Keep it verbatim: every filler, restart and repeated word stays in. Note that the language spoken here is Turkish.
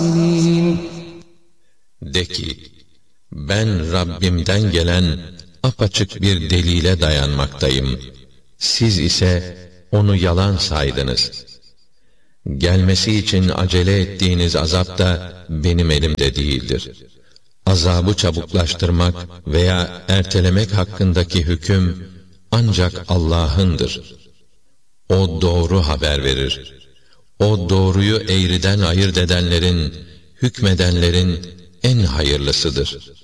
De ki, ben Rabbimden gelen apaçık bir delile dayanmaktayım. Siz ise onu yalan saydınız. Gelmesi için acele ettiğiniz azap da benim elimde değildir. Azabı çabuklaştırmak veya ertelemek hakkındaki hüküm ancak Allah'ındır. O doğru haber verir. O doğruyu eğriden ayırt edenlerin, hükmedenlerin en hayırlısıdır.